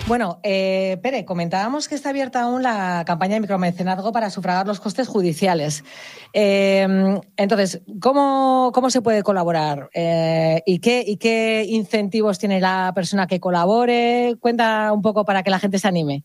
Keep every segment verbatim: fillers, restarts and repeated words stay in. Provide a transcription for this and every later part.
Bueno, eh, Pere, comentábamos que está abierta aún la campaña de micromecenazgo para sufragar los costes judiciales. Eh, entonces, ¿cómo, cómo se puede colaborar? Eh, ¿y, qué, ¿Y qué incentivos tiene la persona que colabore? Cuenta un poco para que la gente se anime.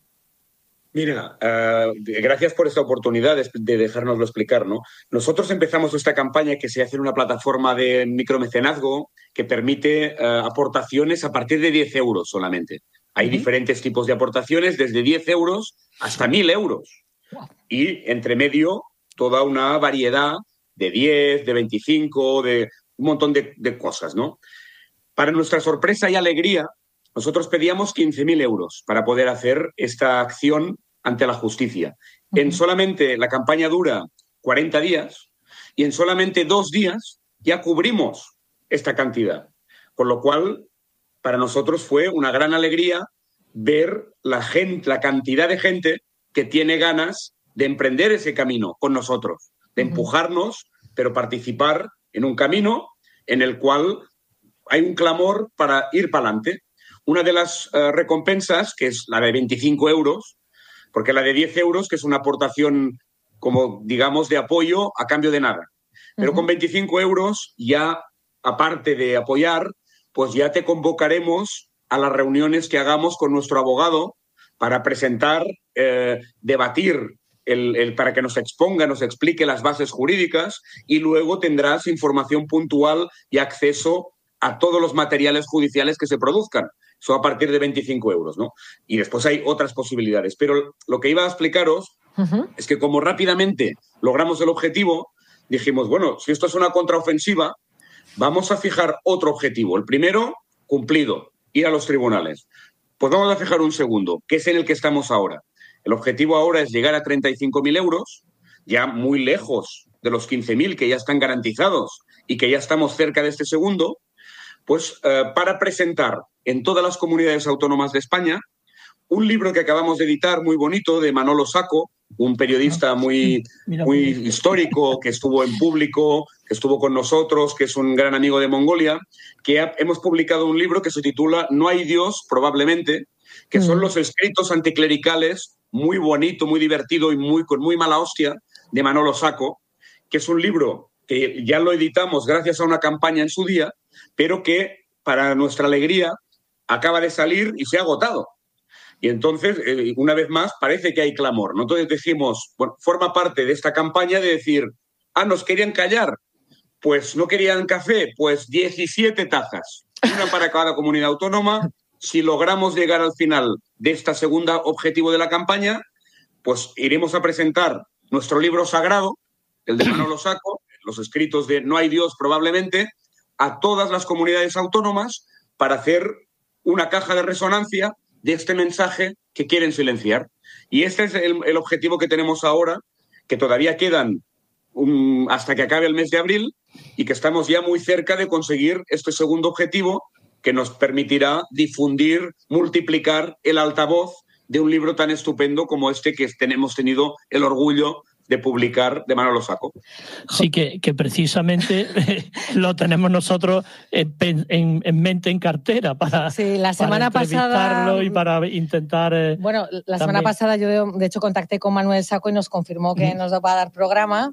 Mira, uh, gracias por esta oportunidad de, de dejárnoslo explicar, ¿no? Nosotros empezamos esta campaña que se hace en una plataforma de micromecenazgo que permite uh, aportaciones a partir de diez euros solamente. Hay uh-huh. diferentes tipos de aportaciones, desde diez euros hasta mil euros. Wow. Y entre medio, toda una variedad de diez, de veinticinco, de un montón de, de cosas, ¿no? Para nuestra sorpresa y alegría, nosotros pedíamos quince mil euros para poder hacer esta acción ante la justicia. Uh-huh. En solamente la campaña dura cuarenta días y en solamente dos días ya cubrimos esta cantidad. Con lo cual, para nosotros fue una gran alegría ver la, gente, la cantidad de gente que tiene ganas de emprender ese camino con nosotros, de uh-huh. empujarnos, pero participar en un camino en el cual hay un clamor para ir para adelante. Una de las uh, recompensas, que es la de veinticinco euros, porque la de diez euros, que es una aportación, como digamos, de apoyo a cambio de nada. Pero uh-huh. con veinticinco euros, ya, aparte de apoyar, pues ya te convocaremos a las reuniones que hagamos con nuestro abogado para presentar, eh, debatir, el, el, para que nos exponga, nos explique las bases jurídicas y luego tendrás información puntual y acceso a todos los materiales judiciales que se produzcan. Eso a partir de veinticinco euros, ¿no? Y después hay otras posibilidades. Pero lo que iba a explicaros uh-huh. es que como rápidamente logramos el objetivo, dijimos, bueno, si esto es una contraofensiva, vamos a fijar otro objetivo. El primero, cumplido, ir a los tribunales. Pues vamos a fijar un segundo, que es en el que estamos ahora. El objetivo ahora es llegar a treinta y cinco mil euros, ya muy lejos de los quince mil que ya están garantizados y que ya estamos cerca de este segundo, pues eh, para presentar en todas las comunidades autónomas de España un libro que acabamos de editar muy bonito de Manolo Sacco, un periodista muy, muy histórico que estuvo en Público, que estuvo con nosotros, que es un gran amigo de Mongolia, que ha, hemos publicado un libro que se titula No hay Dios, probablemente, que mm. son los escritos anticlericales, muy bonito, muy divertido y muy, con muy mala hostia, de Manolo Sacco, que es un libro que ya lo editamos gracias a una campaña en su día, pero que, para nuestra alegría, acaba de salir y se ha agotado. Y entonces, eh, una vez más, parece que hay clamor, ¿no? Entonces decimos, bueno, forma parte de esta campaña de decir, ah, ¿nos querían callar? Pues no querían café, pues diecisiete tazas, una para cada comunidad autónoma. Si logramos llegar al final de este segundo objetivo de la campaña, pues iremos a presentar nuestro libro sagrado, el de Manolo Sacco, los escritos de No hay Dios, probablemente, a todas las comunidades autónomas para hacer una caja de resonancia de este mensaje que quieren silenciar. Y este es el, el objetivo que tenemos ahora, que todavía quedan um, hasta que acabe el mes de abril y que estamos ya muy cerca de conseguir este segundo objetivo que nos permitirá difundir, multiplicar el altavoz de un libro tan estupendo como este que tenemos tenido el orgullo de publicar de Manolo Sacco. Sí, que, que precisamente lo tenemos nosotros en, en, en mente, en cartera, para, sí, la semana para entrevistarlo pasada, y para intentar... Eh, bueno, la también. semana pasada yo de hecho contacté con Manuel Sacco y nos confirmó que uh-huh. nos va a dar programa.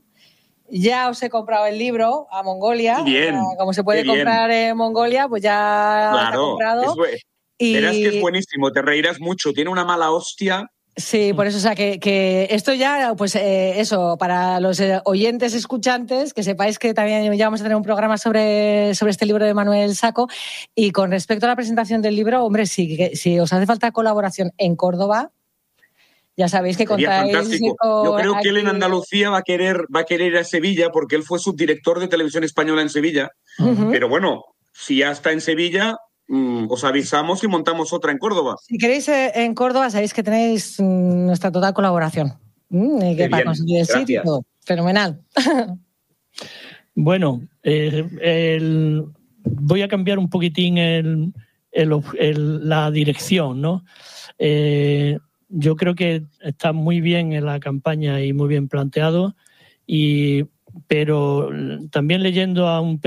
Ya os he comprado el libro a Mongolia. Bien, o sea, como se puede comprar bien. En Mongolia, pues ya claro, está comprado. Es, y... Verás que es buenísimo, te reirás mucho. Tiene una mala hostia... Sí, por eso, o sea, que, que esto ya, pues eh, eso, para los oyentes escuchantes, que sepáis que también ya vamos a tener un programa sobre, sobre este libro de Manuel Sacco. Y con respecto a la presentación del libro, hombre, si, si os hace falta colaboración en Córdoba, ya sabéis que sería contáis... fantástico. Yo creo aquí... que él en Andalucía va a querer va a querer ir a Sevilla, porque él fue subdirector de Televisión Española en Sevilla. Uh-huh. Pero bueno, si ya está en Sevilla... Mm, os avisamos y montamos otra en Córdoba. Si queréis eh, en Córdoba, sabéis que tenéis mm, nuestra total colaboración. Mm, y que Qué para bien. conseguir el Gracias. sitio, todo. Fenomenal. Bueno, eh, el, voy a cambiar un poquitín el, el, el, la dirección, ¿no? Eh, yo creo que está muy bien en la campaña y muy bien planteado, y, pero también leyendo a un